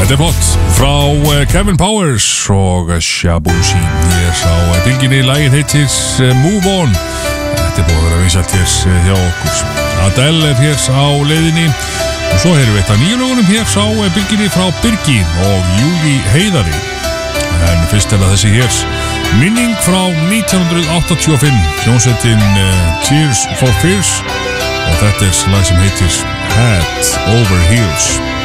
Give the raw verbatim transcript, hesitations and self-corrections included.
Þetta er flott frá Kevin Powers og Shabushi. Ég sá bylginni, lagið heitir Move On. Þetta er búið að vera vinsælt hér hjá okkur. Adele er hér á leiðinni og svo erum við eitt af nýju lögunum hér á bylginni frá Birgi og Júli Heiðari. En fyrst er það þessi hér minning frá nítján hundruð áttatíu og fimm, hljómsveitin uh, Tears for Fears, og þetta er lag sem heitir Head Over Heels.